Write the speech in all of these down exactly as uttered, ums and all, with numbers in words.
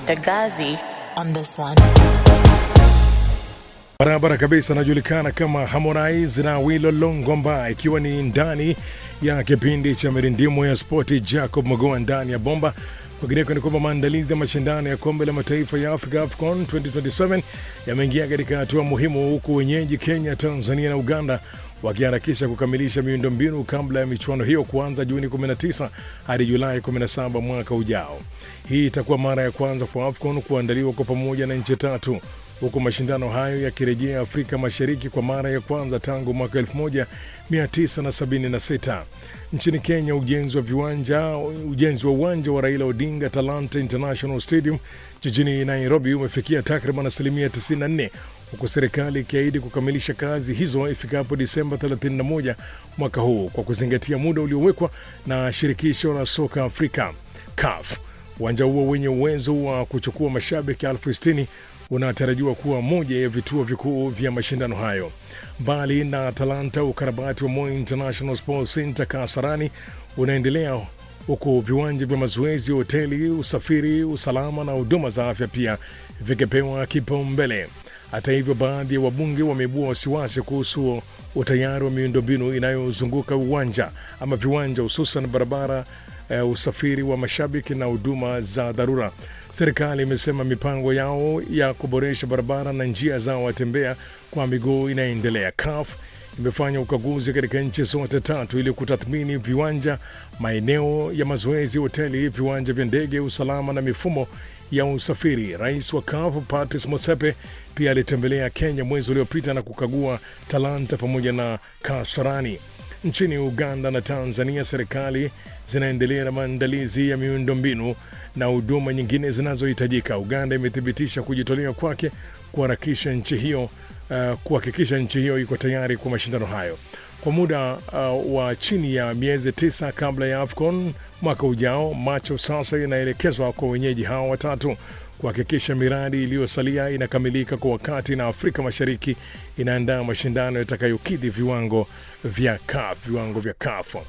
Selector Gazi on this one. Barabara kabisa, anajulikana kama Harmonize na Wilo Longomba, ikiwa ni ndani ya kipindi cha mirindimo ya spoti. Jacob Magoa ndani ya bomba. Kwingineko ni kwamba maandalizi ya mashindano ya kombe la mataifa ya Afrika AFCON twenty twenty-seven yameingia katika hatua muhimu, huku wenyeji Kenya, Tanzania na Uganda wakiharakisha kukamilisha miundombinu kabla ya michuano hiyo kuanza Juni kumi na tisa hadi Julai kumi na saba mwaka ujao. Hii itakuwa mara ya kwanza kwa AFCON kuandaliwa kwa pamoja na nchi tatu, huku mashindano hayo yakirejea Afrika Mashariki kwa mara ya kwanza tangu mwaka elfu moja mia tisa sabini na sita. Nchini Kenya, ujenzi wa viwanja ujenzi wa uwanja wa Raila Odinga Talanta International Stadium jijini Nairobi umefikia takriban asilimia tisini na nne, huku serikali ikiahidi kukamilisha kazi hizo ifikapo Disemba thelathini na moja mwaka huu kwa kuzingatia muda uliowekwa na shirikisho la soka Afrika C A F. Uwanja huo wenye uwezo wa kuchukua mashabiki elfu sitini unatarajiwa kuwa moja ya vituo vikuu vya mashindano hayo. Mbali na Talanta, ukarabati wa Moi International Sports Center Kasarani unaendelea, huku viwanja vya mazoezi, hoteli, usafiri, usalama na huduma za afya pia vikipewa kipaumbele. Hata hivyo, baadhi ya wabunge wameibua wasiwasi kuhusu utayari wa miundombinu inayozunguka uwanja ama viwanja, hususan barabara, uh, usafiri wa mashabiki na huduma za dharura. Serikali imesema mipango yao ya kuboresha barabara na njia za watembea kwa miguu inaendelea. C A F imefanya ukaguzi katika nchi zote tatu ili kutathmini viwanja, maeneo ya mazoezi, hoteli, viwanja vya ndege, usalama na mifumo ya usafiri. Rais wa C A F Patrice Motsepe pia alitembelea Kenya mwezi uliopita na kukagua Talanta pamoja na Kasarani. Nchini Uganda na Tanzania, serikali zinaendelea na maandalizi ya miundombinu na huduma nyingine zinazohitajika. Uganda imethibitisha kujitolea kwake kuharakisha nchi hiyo uh, kuhakikisha nchi hiyo iko tayari kwa mashindano hayo. Kwa muda uh, wa chini ya miezi tisa kabla ya AFCON mwaka ujao, macho sasa inaelekezwa kwa wenyeji hao watatu kuhakikisha miradi iliyosalia inakamilika kwa wakati na Afrika Mashariki inaandaa mashindano yatakayokidhi viwango vya C A F, viwango vya C A F.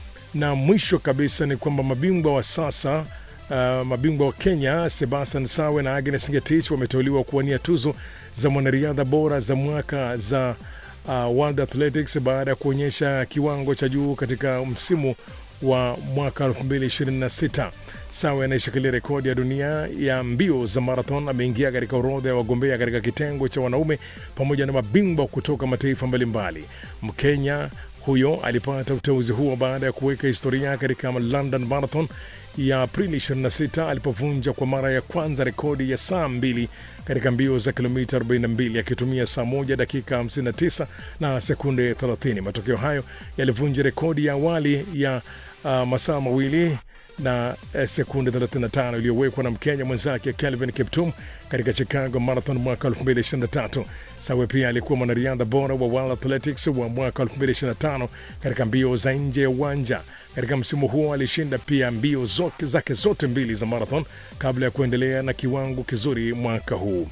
Na mwisho kabisa ni kwamba mabingwa wa sasa Uh, mabingwa wa Kenya Sebastian Sawe na Agnes Ngetich wameteuliwa kuwania tuzo za mwanariadha bora za mwaka za uh, World Athletics baada ya kuonyesha kiwango cha juu katika msimu wa mwaka elfu mbili ishirini na sita. Sawe anayeshikilia rekodi ya dunia ya mbio za marathon ameingia katika orodha ya wagombea katika kitengo cha wanaume pamoja na mabingwa kutoka mataifa mbalimbali. Mkenya huyo alipata uteuzi huo baada ya kuweka historia katika London Marathon ya Aprili ishirini na sita alipovunja kwa mara ya kwanza rekodi ya saa mbili katika mbio za kilomita arobaini na mbili akitumia saa moja dakika hamsini na tisa na sekunde thelathini. Matokeo hayo yalivunja rekodi ya awali ya uh, masaa mawili na eh, sekunde thelathini na tano iliyowekwa na Mkenya mwenzake Kelvin Kiptum katika Chicago Marathon mwaka elfu mbili ishirini na tatu. Sawe pia alikuwa mwanariadha bora wa World Athletics wa mwaka elfu mbili ishirini na tano katika mbio za nje ya uwanja. Katika msimu huo alishinda pia mbio zote zake zote mbili za marathon kabla ya kuendelea na kiwango kizuri mwaka huu.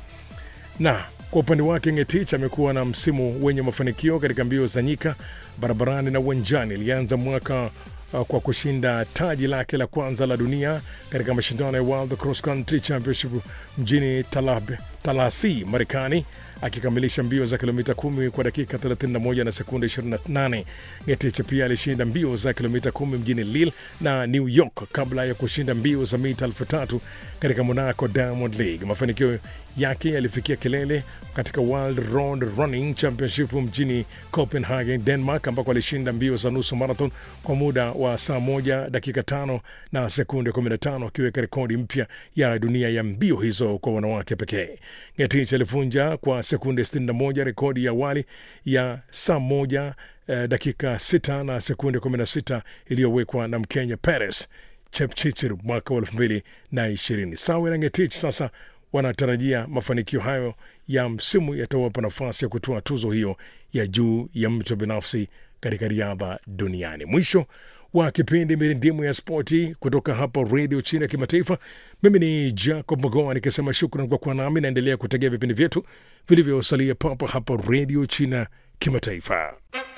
Na kwa upande wake Ngetich amekuwa na msimu wenye mafanikio katika mbio za nyika, barabarani na uwanjani. Alianza mwaka uh, kwa kushinda taji lake la kwanza la dunia katika mashindano ya World Cross Country Championship mjini Tallahassee, Marekani, akikamilisha mbio za kilomita kumi kwa dakika thelathini na moja na sekunde ishirini na nane. Ngetich pia alishinda mbio za kilomita kumi mjini Lille na New York kabla ya kushinda mbio za mita elfu tatu katika Monaco Diamond League. Mafanikio yake yalifikia kilele katika World Road Running Championship mjini Copenhagen, Denmark, ambako alishinda mbio za nusu marathon kwa muda wa saa moja dakika tano na sekunde kumi na tano, akiweka rekodi mpya ya dunia ya mbio hizo kwa wanawake pekee. Ngetich alivunja kwa sekunde sitini na moja rekodi ya awali ya saa moja eh, dakika sita na sekunde kumi na sita iliyowekwa na Mkenya Paris Chepchirchir mwaka wa elfu mbili na ishirini. Sawe na Ngetich sasa wanatarajia mafanikio hayo ya msimu yatawapa nafasi ya kutoa tuzo hiyo ya juu ya mtu binafsi katika riadha duniani. Mwisho wa kipindi mirindimu ya spoti kutoka hapa Radio China Kimataifa. Mimi ni Jacob Magoa nikisema shukrani kwa kuwa nami, naendelea kutegea vipindi vyetu vilivyosalia papa hapa Radio China Kimataifa.